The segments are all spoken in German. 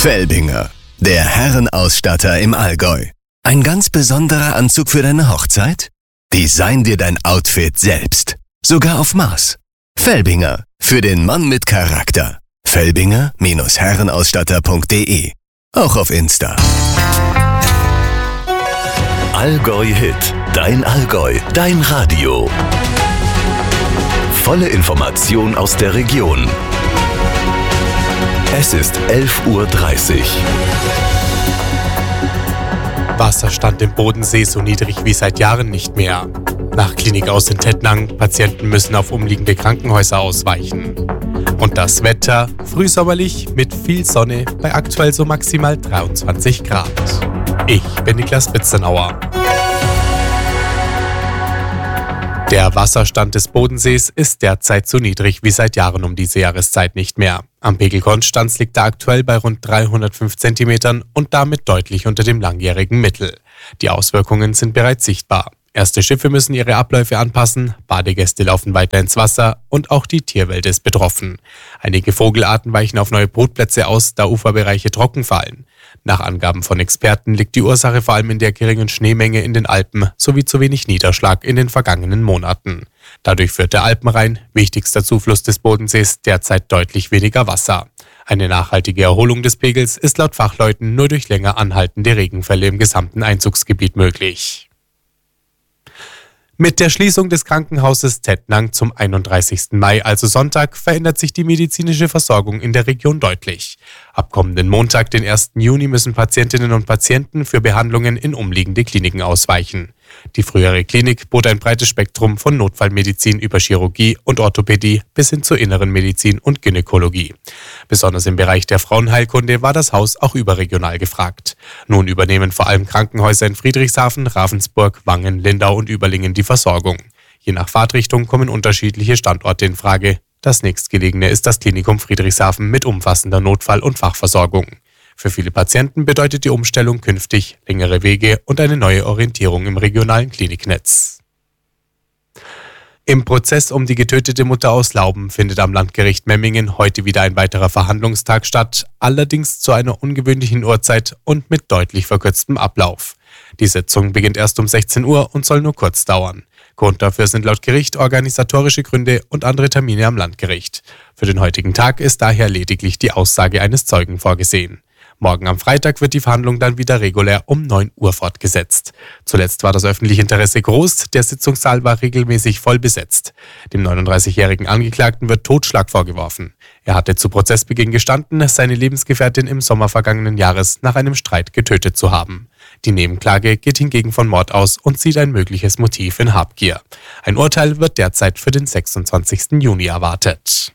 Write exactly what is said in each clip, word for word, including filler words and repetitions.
Felbinger, der Herrenausstatter im Allgäu. Ein ganz besonderer Anzug für deine Hochzeit? Design dir dein Outfit selbst. Sogar auf Maß. Felbinger, für den Mann mit Charakter. Felbinger Herrenausstatter punkt de. Auch auf Insta. Allgäu Hit. Dein Allgäu. Dein Radio. Volle Information aus der Region. Es ist elf Uhr dreißig. Wasserstand im Bodensee so niedrig wie seit Jahren nicht mehr. Nach Klinik aus in Tettnang, Patienten müssen auf umliegende Krankenhäuser ausweichen. Und das Wetter, frühsommerlich mit viel Sonne bei aktuell so maximal dreiundzwanzig Grad. Ich bin Niklas Bitzenauer. Der Wasserstand des Bodensees ist derzeit so niedrig wie seit Jahren um diese Jahreszeit nicht mehr. Am Pegel Konstanz liegt er aktuell bei rund dreihundertfünf Zentimetern und damit deutlich unter dem langjährigen Mittel. Die Auswirkungen sind bereits sichtbar. Erste Schiffe müssen ihre Abläufe anpassen, Badegäste laufen weiter ins Wasser und auch die Tierwelt ist betroffen. Einige Vogelarten weichen auf neue Brutplätze aus, da Uferbereiche trocken fallen. Nach Angaben von Experten liegt die Ursache vor allem in der geringen Schneemenge in den Alpen sowie zu wenig Niederschlag in den vergangenen Monaten. Dadurch führt der Alpenrhein, wichtigster Zufluss des Bodensees, derzeit deutlich weniger Wasser. Eine nachhaltige Erholung des Pegels ist laut Fachleuten nur durch länger anhaltende Regenfälle im gesamten Einzugsgebiet möglich. Mit der Schließung des Krankenhauses Tettnang zum einunddreißigsten Mai, also Sonntag, verändert sich die medizinische Versorgung in der Region deutlich. Ab kommenden Montag, den ersten Juni, müssen Patientinnen und Patienten für Behandlungen in umliegende Kliniken ausweichen. Die frühere Klinik bot ein breites Spektrum von Notfallmedizin über Chirurgie und Orthopädie bis hin zur inneren Medizin und Gynäkologie. Besonders im Bereich der Frauenheilkunde war das Haus auch überregional gefragt. Nun übernehmen vor allem Krankenhäuser in Friedrichshafen, Ravensburg, Wangen, Lindau und Überlingen die Versorgung. Je nach Fahrtrichtung kommen unterschiedliche Standorte in Frage. Das nächstgelegene ist das Klinikum Friedrichshafen mit umfassender Notfall- und Fachversorgung. Für viele Patienten bedeutet die Umstellung künftig längere Wege und eine neue Orientierung im regionalen Kliniknetz. Im Prozess um die getötete Mutter aus Lauben findet am Landgericht Memmingen heute wieder ein weiterer Verhandlungstag statt, allerdings zu einer ungewöhnlichen Uhrzeit und mit deutlich verkürztem Ablauf. Die Sitzung beginnt erst um sechzehn Uhr und soll nur kurz dauern. Grund dafür sind laut Gericht organisatorische Gründe und andere Termine am Landgericht. Für den heutigen Tag ist daher lediglich die Aussage eines Zeugen vorgesehen. Morgen am Freitag wird die Verhandlung dann wieder regulär um neun Uhr fortgesetzt. Zuletzt war das öffentliche Interesse groß, der Sitzungssaal war regelmäßig voll besetzt. Dem neununddreißigjährigen Angeklagten wird Totschlag vorgeworfen. Er hatte zu Prozessbeginn gestanden, seine Lebensgefährtin im Sommer vergangenen Jahres nach einem Streit getötet zu haben. Die Nebenklage geht hingegen von Mord aus und sieht ein mögliches Motiv in Habgier. Ein Urteil wird derzeit für den sechsundzwanzigsten Juni erwartet.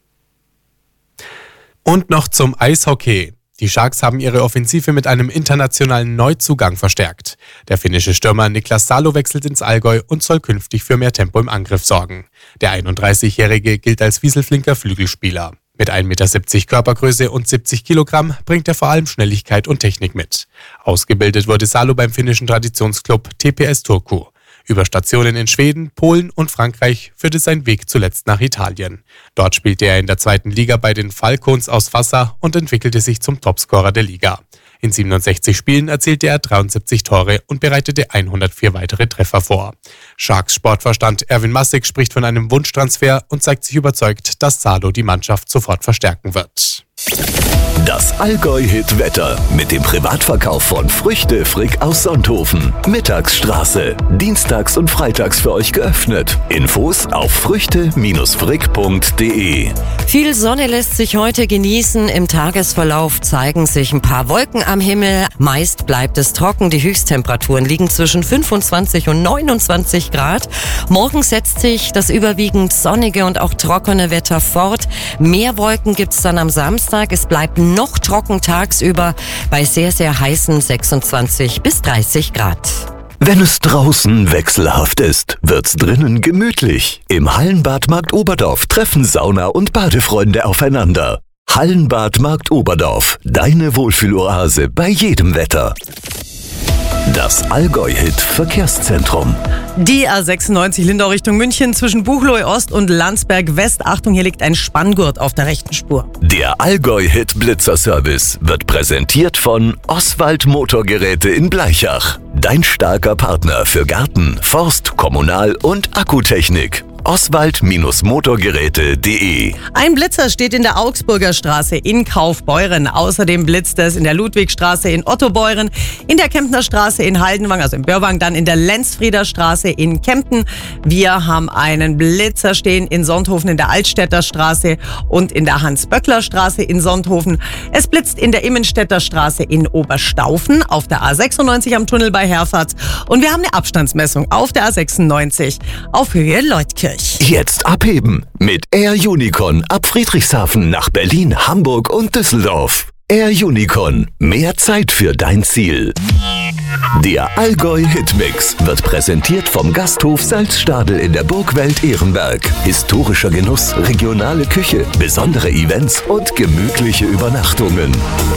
Und noch zum Eishockey. Die Sharks haben ihre Offensive mit einem internationalen Neuzugang verstärkt. Der finnische Stürmer Niklas Salo wechselt ins Allgäu und soll künftig für mehr Tempo im Angriff sorgen. Der einunddreißigjährige gilt als wieselflinker Flügelspieler. Mit ein Meter siebzig Körpergröße und siebzig Kilogramm bringt er vor allem Schnelligkeit und Technik mit. Ausgebildet wurde Salo beim finnischen Traditionsclub T P S Turku. Über Stationen in Schweden, Polen und Frankreich führte sein Weg zuletzt nach Italien. Dort spielte er in der zweiten Liga bei den Falcons aus Fassa und entwickelte sich zum Topscorer der Liga. In siebenundsechzig Spielen erzielte er dreiundsiebzig Tore und bereitete hundertvier weitere Treffer vor. Sharks Sportvorstand Erwin Massig spricht von einem Wunschtransfer und zeigt sich überzeugt, dass Salo die Mannschaft sofort verstärken wird. Das Allgäu-Hit-Wetter mit dem Privatverkauf von Früchte Frick aus Sonthofen. Mittagsstraße. Dienstags und freitags für euch geöffnet. Infos auf früchte frick punkt de. Viel Sonne lässt sich heute genießen. Im Tagesverlauf zeigen sich ein paar Wolken am Himmel. Meist bleibt es trocken. Die Höchsttemperaturen liegen zwischen fünfundzwanzig und neunundzwanzig Grad. Morgen setzt sich das überwiegend sonnige und auch trockene Wetter fort. Mehr Wolken gibt's dann am Samstag. Es bleibt noch trocken tagsüber bei sehr, sehr heißen sechsundzwanzig bis dreißig Grad. Wenn es draußen wechselhaft ist, wird's drinnen gemütlich. Im Hallenbad Markt Oberdorf treffen Sauna- und Badefreunde aufeinander. Hallenbad Markt Oberdorf, deine Wohlfühloase bei jedem Wetter. Das Allgäu-Hit Verkehrszentrum. Die A sechsundneunzig Lindau Richtung München zwischen Buchloe Ost und Landsberg West. Achtung, hier liegt ein Spanngurt auf der rechten Spur. Der Allgäu-Hit Blitzerservice wird präsentiert von Oswald Motorgeräte in Blaichach. Dein starker Partner für Garten, Forst, Kommunal- und Akkutechnik. Oswald Motorgeräte punkt de. Ein Blitzer steht in der Augsburger Straße in Kaufbeuren. Außerdem blitzt es in der Ludwigstraße in Ottobeuren, in der Kemptner Straße in Haldenwang, also in Börwang, dann in der Lenzfrieder Straße in Kempten. Wir haben einen Blitzer stehen in Sonthofen in der Altstädter Straße und in der Hans-Böckler Straße in Sonthofen. Es blitzt in der Immenstädter Straße in Oberstaufen, auf der A sechsundneunzig am Tunnel bei Herfahrt. Und wir haben eine Abstandsmessung auf der A sechsundneunzig auf Höhe Leutkirch. Jetzt abheben mit Air Unicorn ab Friedrichshafen nach Berlin, Hamburg und Düsseldorf. Air Unicorn, mehr Zeit für dein Ziel. Der Allgäu-Hitmix wird präsentiert vom Gasthof Salzstadel in der Burgwelt Ehrenberg. Historischer Genuss, regionale Küche, besondere Events und gemütliche Übernachtungen.